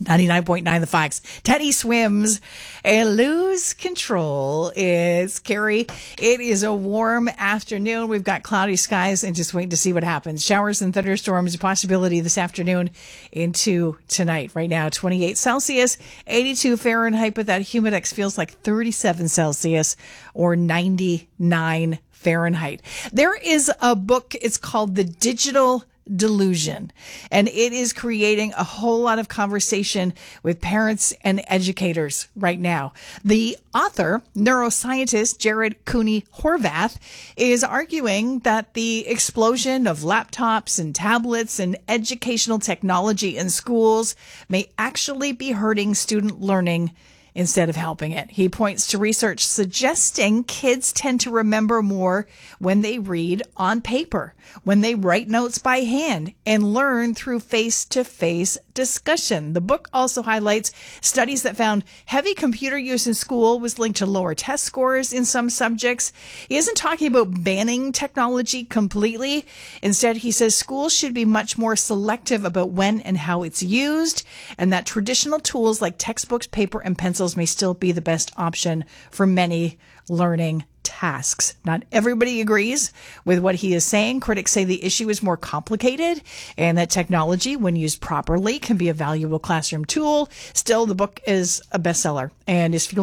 99.9 The Fox. Teddy swims and lose control. It's Carrie. It is a warm afternoon. We've got cloudy skies and just waiting to see what happens. Showers and thunderstorms, a possibility this afternoon into tonight. Right now, 28 Celsius, 82 Fahrenheit, but that humidex feels like 37 Celsius or 99 Fahrenheit. There is a book. It's called The Digital Delusion, and it is creating a whole lot of conversation with parents and educators right now. The author, neuroscientist Jared Cooney Horvath, is arguing that the explosion of laptops and tablets and educational technology in schools may actually be hurting student learning instead of helping it. He points to research suggesting kids tend to remember more when they read on paper, when they write notes by hand, and learn through face-to-face discussion. The book also highlights studies that found heavy computer use in school was linked to lower test scores in some subjects. He isn't talking about banning technology completely. Instead, he says schools should be much more selective about when and how it's used, and that traditional tools like textbooks, paper, and pencils may still be the best option for many learning tasks. Not everybody agrees with what he is saying. Critics say the issue is more complicated and that technology, when used properly, can be a valuable classroom tool. Still, the book is a bestseller and is